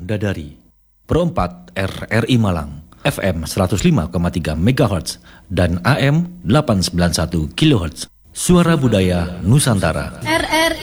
Dadari. Pro 4 RRI Malang, FM 105,3 MHz dan AM 891 kHz. Suara Budaya Nusantara. RRI